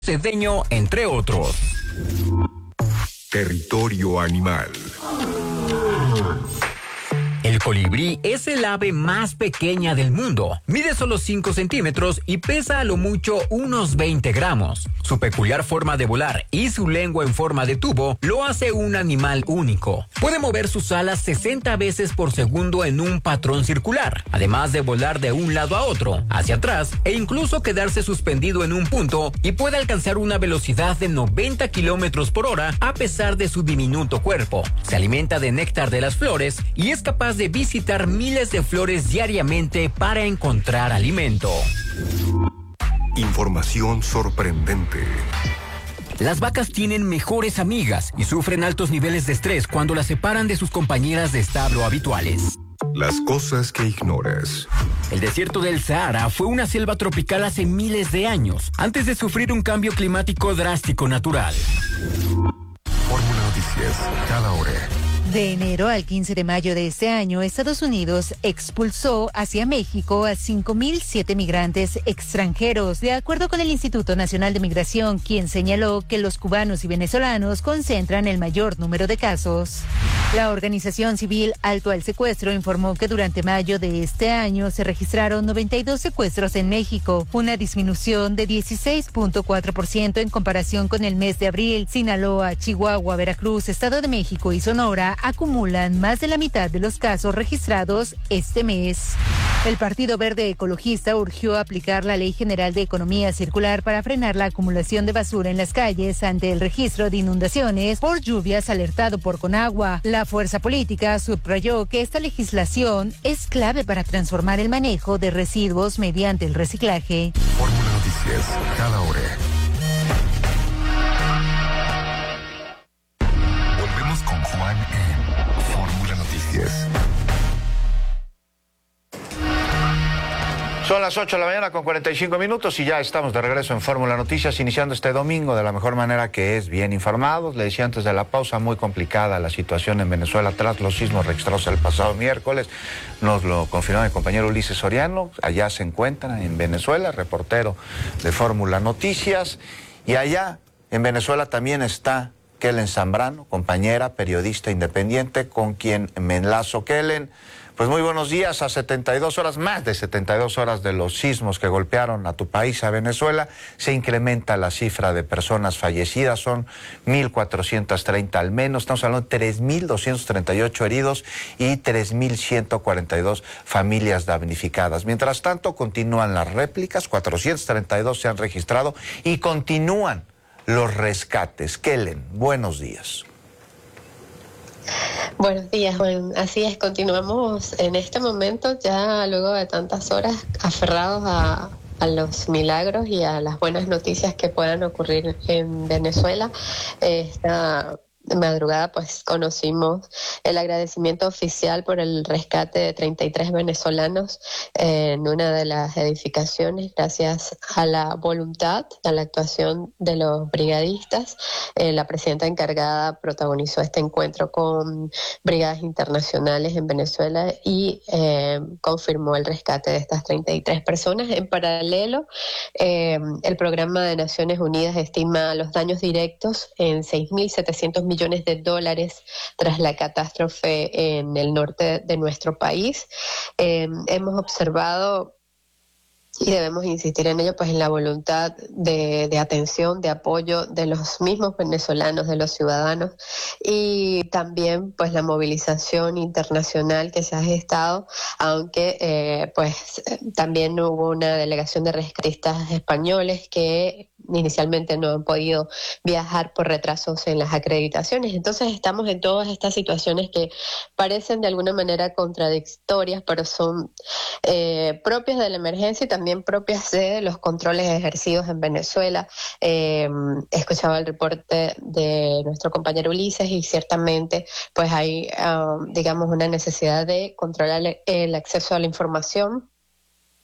Cedeño, entre otros. Territorio animal. El colibrí es el ave más pequeña del mundo. Mide solo 5 centímetros y pesa a lo mucho unos 20 gramos. Su peculiar forma de volar y su lengua en forma de tubo lo hace un animal único. Puede mover sus alas 60 veces por segundo en un patrón circular, además de volar de un lado a otro, hacia atrás e incluso quedarse suspendido en un punto, y puede alcanzar una velocidad de 90 kilómetros por hora a pesar de su diminuto cuerpo. Se alimenta de néctar de las flores y es capaz de visitar miles de flores diariamente para encontrar alimento. Información sorprendente. Las vacas tienen mejores amigas y sufren altos niveles de estrés cuando las separan de sus compañeras de establo habituales. Las cosas que ignoras. El desierto del Sahara fue una selva tropical hace miles de años, antes de sufrir un cambio climático drástico natural. Fórmula Noticias, cada hora. De enero al 15 de mayo de este año, Estados Unidos expulsó hacia México a 5.007 migrantes extranjeros, de acuerdo con el Instituto Nacional de Migración, quien señaló que los cubanos y venezolanos concentran el mayor número de casos. La organización civil Alto al Secuestro informó que durante mayo de este año se registraron 92 secuestros en México, una disminución de 16.4% en comparación con el mes de abril. Sinaloa, Chihuahua, Veracruz, Estado de México y Sonora acumulan más de la mitad de los casos registrados este mes. El Partido Verde Ecologista urgió aplicar la Ley General de Economía Circular para frenar la acumulación de basura en las calles ante el registro de inundaciones por lluvias alertado por Conagua. La fuerza política subrayó que esta legislación es clave para transformar el manejo de residuos mediante el reciclaje. Fórmula Noticias, cada hora. Volvemos con Juan en Fórmula Noticias. Son las 8 de la mañana con 45 minutos y ya estamos de regreso en Fórmula Noticias, iniciando este domingo de la mejor manera, que es bien informados. Le decía antes de la pausa, muy complicada la situación en Venezuela tras los sismos registrados el pasado miércoles. Nos lo confirmó mi compañero Ulises Soriano. Allá se encuentra en Venezuela, reportero de Fórmula Noticias. Y allá en Venezuela también está Kellen Zambrano, compañera, periodista independiente, con quien me enlazo. Kellen, pues muy buenos días. A 72 horas, más de 72 horas de los sismos que golpearon a tu país, a Venezuela, se incrementa la cifra de personas fallecidas. Son 1.430 al menos. Estamos hablando de 3.238 heridos y 3.142 familias damnificadas. Mientras tanto, continúan las réplicas, 432 se han registrado y continúan los rescates. Kellen, buenos días. Buenos días, Juan. Así es, continuamos en este momento, ya luego de tantas horas, aferrados a los milagros y a las buenas noticias que puedan ocurrir en Venezuela. Esta madrugada pues conocimos el agradecimiento oficial por el rescate de 33 venezolanos en una de las edificaciones, gracias a la voluntad, a la actuación de los brigadistas. La presidenta encargada protagonizó este encuentro con brigadas internacionales en Venezuela y confirmó el rescate de estas 33 personas. En paralelo, el Programa de Naciones Unidas estima los daños directos en 6.700 millones de dólares tras la catástrofe en el norte de nuestro país. Hemos observado, y debemos insistir en ello, pues en la voluntad de atención, de apoyo de los mismos venezolanos, de los ciudadanos, y también pues la movilización internacional que se ha gestado, aunque también hubo una delegación de rescatistas españoles que inicialmente no han podido viajar por retrasos en las acreditaciones. Entonces estamos en todas estas situaciones que parecen de alguna manera contradictorias, pero son propias de la emergencia y también propias de los controles ejercidos en Venezuela. Escuchaba el reporte de nuestro compañero Ulises y ciertamente pues hay digamos una necesidad de controlar el acceso a la información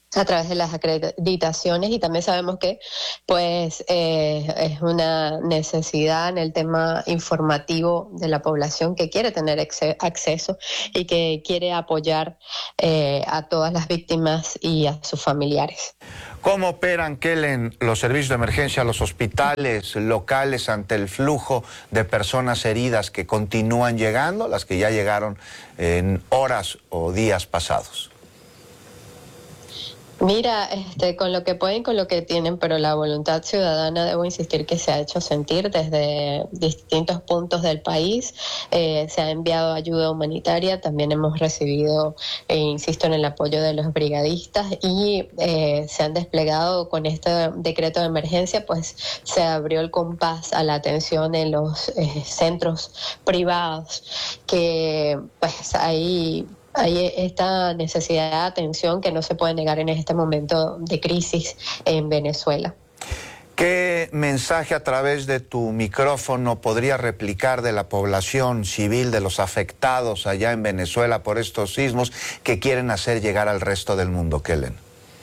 a través de las acreditaciones, y también sabemos que pues es una necesidad en el tema informativo de la población que quiere tener acceso y que quiere apoyar a todas las víctimas y a sus familiares. ¿Cómo operan, Kellen, los servicios de emergencia, los hospitales locales ante el flujo de personas heridas que continúan llegando, las que ya llegaron en horas o días pasados? Mira, con lo que pueden, con lo que tienen, pero la voluntad ciudadana, debo insistir, que se ha hecho sentir desde distintos puntos del país. Se ha enviado ayuda humanitaria, también hemos recibido, insisto, en el apoyo de los brigadistas, y se han desplegado con este decreto de emergencia, pues se abrió el compás a la atención en los centros privados, que pues hay esta necesidad de atención que no se puede negar en este momento de crisis en Venezuela. ¿Qué mensaje a través de tu micrófono podría replicar de la población civil, de los afectados allá en Venezuela por estos sismos, que quieren hacer llegar al resto del mundo, Kellen?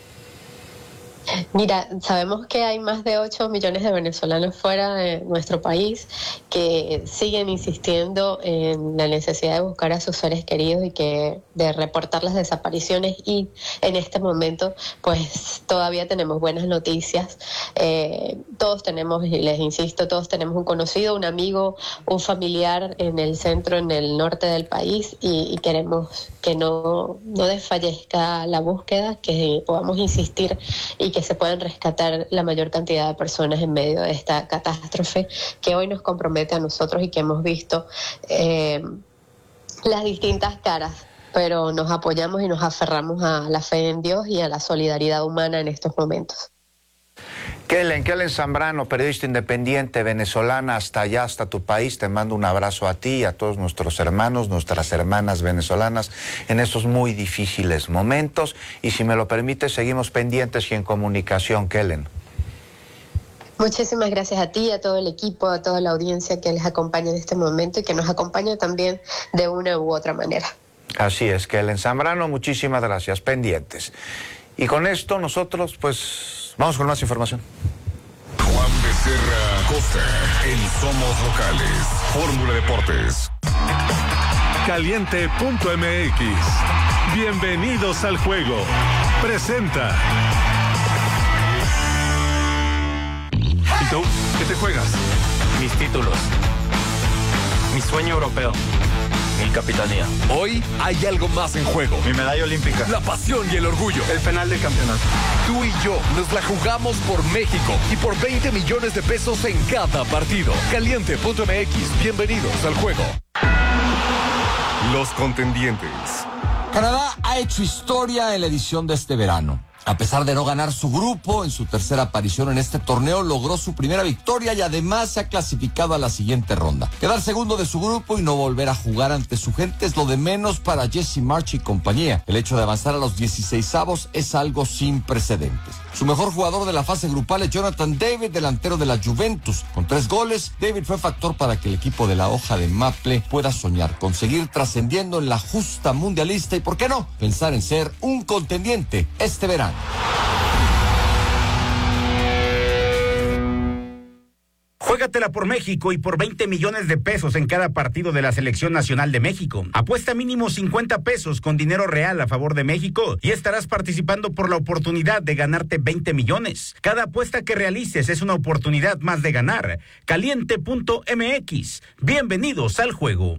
Mira, sabemos que hay más de 8 millones de venezolanos fuera de nuestro país que siguen insistiendo en la necesidad de buscar a sus seres queridos y de reportar las desapariciones, y en este momento pues todavía tenemos buenas noticias. Todos tenemos, y les insisto, todos tenemos un conocido, un amigo, un familiar en el centro, en el norte del país, y queremos que no desfallezca la búsqueda, que podamos insistir y que se puedan rescatar la mayor cantidad de personas en medio de esta catástrofe que hoy nos compromete a nosotros y que hemos visto las distintas caras, pero nos apoyamos y nos aferramos a la fe en Dios y a la solidaridad humana en estos momentos. Kellen Zambrano, periodista independiente venezolana, hasta allá, hasta tu país, te mando un abrazo a ti y a todos nuestros hermanos, nuestras hermanas venezolanas en estos muy difíciles momentos, y si me lo permite, seguimos pendientes y en comunicación, Kellen. Muchísimas gracias a ti, a todo el equipo, a toda la audiencia que les acompaña en este momento y que nos acompaña también de una u otra manera. Así es, Kellen Zambrano, muchísimas gracias, pendientes. Y con esto nosotros, pues, vamos con más información. Juan Becerra Costa en Somos Locales. Fórmula Deportes. Caliente.mx. Bienvenidos al juego. Presenta. ¿Y tú? ¿Qué te juegas? Mis títulos. Mi sueño europeo. Mi capitanía. Hoy hay algo más en juego. Mi medalla olímpica. La pasión y el orgullo. El penal del campeonato. Tú y yo nos la jugamos por México y por 20 millones de pesos en cada partido. Caliente.mx. Bienvenidos al juego. Los contendientes. Canadá ha hecho historia en la edición de este verano. A pesar de no ganar su grupo, en su tercera aparición en este torneo logró su primera victoria y además se ha clasificado a la siguiente ronda. Quedar segundo de su grupo y no volver a jugar ante su gente es lo de menos para Jesse Marsch y compañía. El hecho de avanzar a los 16avos es algo sin precedentes. Su mejor jugador de la fase grupal es Jonathan David, delantero de la Juventus. Con 3 goles, David fue factor para que el equipo de la hoja de Maple pueda soñar con seguir trascendiendo en la justa mundialista y, ¿por qué no?, pensar en ser un contendiente este verano. Juégatela por México y por 20 millones de pesos en cada partido de la Selección Nacional de México. Apuesta mínimo 50 pesos con dinero real a favor de México y estarás participando por la oportunidad de ganarte 20 millones. Cada apuesta que realices es una oportunidad más de ganar. Caliente.mx. Bienvenidos al juego.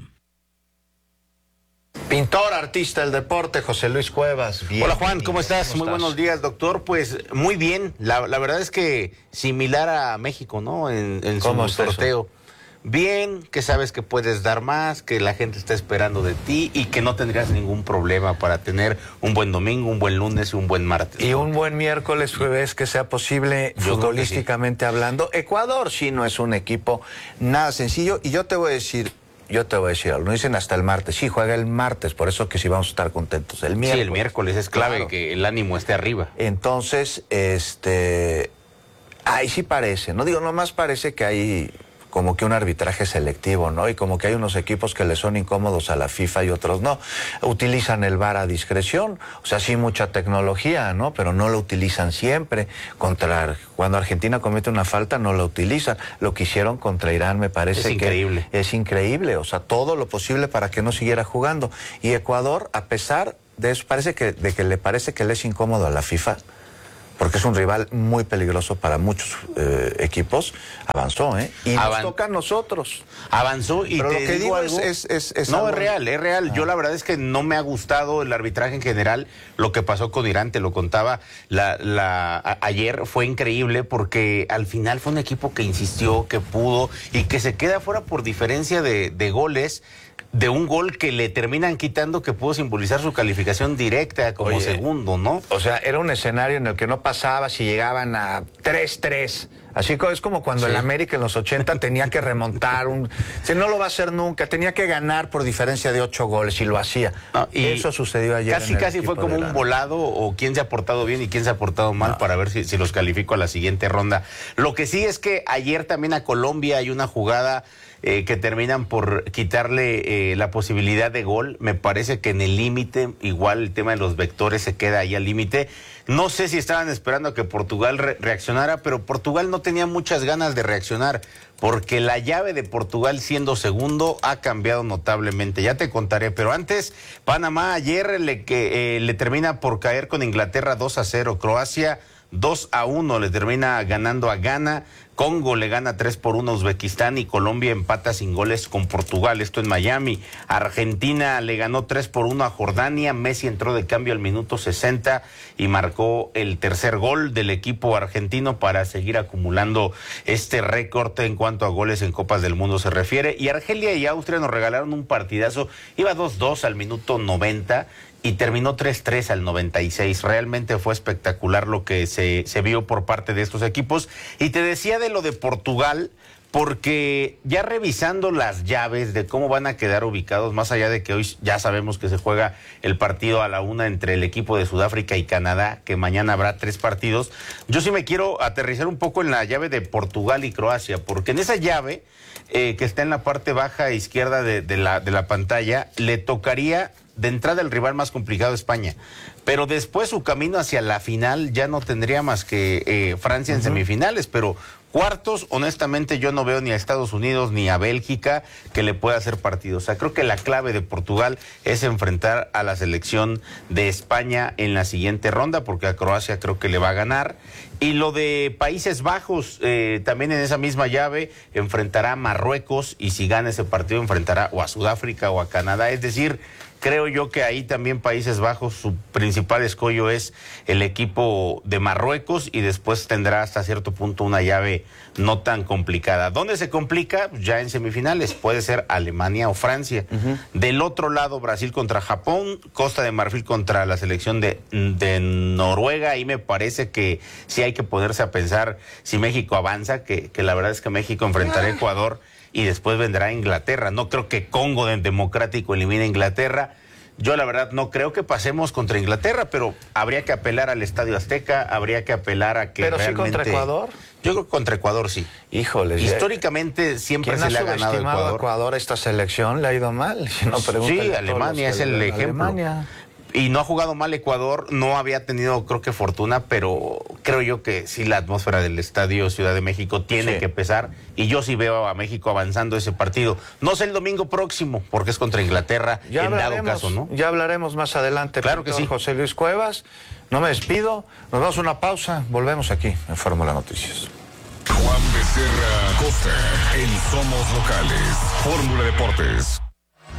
Pintor, artista del deporte, José Luis Cuevas. Bien. Hola Juan, ¿cómo estás? Muy buenos días, doctor. Pues muy bien, la verdad es que similar a México, ¿no? En su sorteo. Bien, que sabes que puedes dar más, que la gente está esperando de ti y que no tendrías ningún problema para tener un buen domingo, un buen lunes y un buen martes. Y un buen miércoles, jueves, que sea posible futbolísticamente hablando. Ecuador sí no es un equipo nada sencillo, y yo te voy a decir, lo dicen hasta el martes. Sí, juega el martes, por eso que sí vamos a estar contentos. El miércoles. Sí, el miércoles es clave, que el ánimo esté arriba. Entonces, ahí sí parece, no digo, nomás parece que hay como que un arbitraje selectivo, ¿no? Y como que hay unos equipos que le son incómodos a la FIFA y otros no. Utilizan el VAR a discreción, o sea, sí mucha tecnología, ¿no? Pero no lo utilizan siempre. Cuando Argentina comete una falta, no lo utilizan. Lo que hicieron contra Irán me parece increíble. Es increíble, o sea, todo lo posible para que no siguiera jugando. Y Ecuador, a pesar de eso, le parece que le es incómodo a la FIFA, porque es un rival muy peligroso para muchos equipos, avanzó, y nos toca a nosotros. Avanzó y pero te lo que digo algo, es no, es real. Yo la verdad es que no me ha gustado el arbitraje en general. Lo que pasó con Irán, te lo contaba ayer, fue increíble porque al final fue un equipo que insistió, que pudo y que se queda fuera por diferencia de goles, de un gol que le terminan quitando, que pudo simbolizar su calificación directa como segundo, ¿no? O sea, era un escenario en el que no pasaba si llegaban a 3-3. Así que es como cuando el América en los 80 tenía que remontar no lo va a hacer nunca, tenía que ganar por diferencia de 8 goles y lo hacía. No, y eso sucedió ayer. Casi fue como un volado, o quién se ha portado bien y quién se ha portado mal para ver si los califico a la siguiente ronda. Lo que sí es que ayer también a Colombia hay una jugada que terminan por quitarle la posibilidad de gol. Me parece que en el límite, igual el tema de los vectores se queda ahí al límite. No sé si estaban esperando a que Portugal reaccionara, pero Portugal no tenía muchas ganas de reaccionar, porque la llave de Portugal siendo segundo ha cambiado notablemente. Ya te contaré, pero antes, Panamá ayer le termina por caer con Inglaterra 2-0, Croacia 2-1, le termina ganando a Ghana. Congo le gana 3-1 a Uzbekistán y Colombia empata sin goles con Portugal, esto en Miami. Argentina le ganó 3-1 a Jordania, Messi entró de cambio al minuto 60 y marcó el tercer gol del equipo argentino para seguir acumulando este récord en cuanto a goles en Copas del Mundo se refiere. Y Argelia y Austria nos regalaron un partidazo, iba 2-2 al minuto 90 y terminó 3-3 al 96. Realmente fue espectacular lo que se vio por parte de estos equipos. Y te decía de lo de Portugal, porque ya revisando las llaves de cómo van a quedar ubicados, más allá de que hoy ya sabemos que se juega el partido a la 1 entre el equipo de Sudáfrica y Canadá, que mañana habrá 3 partidos, yo sí me quiero aterrizar un poco en la llave de Portugal y Croacia, porque en esa llave, que está en la parte baja izquierda de la pantalla, le tocaría de entrada el rival más complicado, España, pero después su camino hacia la final ya no tendría más que Francia en semifinales, pero cuartos, honestamente yo no veo ni a Estados Unidos ni a Bélgica que le pueda hacer partido. O sea, creo que la clave de Portugal es enfrentar a la selección de España en la siguiente ronda, porque a Croacia creo que le va a ganar. Y lo de Países Bajos, también en esa misma llave, enfrentará a Marruecos, y si gana ese partido enfrentará o a Sudáfrica o a Canadá. Es decir, creo yo que ahí también Países Bajos, su principal escollo es el equipo de Marruecos, y después tendrá hasta cierto punto una llave no tan complicada. ¿Dónde se complica? Ya en semifinales, puede ser Alemania o Francia. Del otro lado, Brasil contra Japón, Costa de Marfil contra la selección de Noruega. Ahí me parece que sí hay que ponerse a pensar si México avanza, que la verdad es que México enfrentará a Ecuador y después vendrá Inglaterra. No creo que Congo Democrático elimine a Inglaterra. Yo la verdad no creo que pasemos contra Inglaterra, pero habría que apelar al Estadio Azteca, habría que apelar a que ¿pero realmente... sí contra Ecuador? Yo creo que contra Ecuador sí. Híjole. Históricamente siempre se le ha ganado a Ecuador a esta selección, le ha ido mal. Si no, sí, Alemania es el ejemplo. Alemania. Y no ha jugado mal Ecuador, no había tenido, creo que fortuna, pero creo yo que sí la atmósfera del Estadio Ciudad de México tiene que pesar, y yo sí veo a México avanzando ese partido. No sé el domingo próximo, porque es contra Inglaterra, ya en dado caso, ¿no? Ya hablaremos más adelante. Claro que sí. José Luis Cuevas, no me despido, nos damos una pausa, volvemos aquí en Fórmula Noticias. Juan Becerra Costa en Somos Locales, Fórmula Deportes.